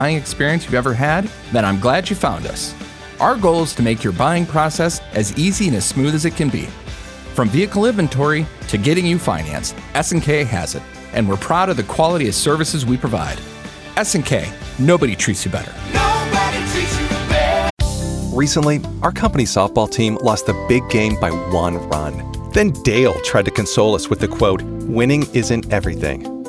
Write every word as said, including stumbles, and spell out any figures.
buying experience you've ever had? Then I'm glad you found us. Our goal is to make your buying process as easy and as smooth as it can be. From vehicle inventory to getting you financed, S and K has it, and we're proud of the quality of services we provide. S and K, nobody treats you better. Nobody treats you better. Recently, our company softball team lost the big game by one run. Then Dale tried to console us with the quote, "Winning isn't everything."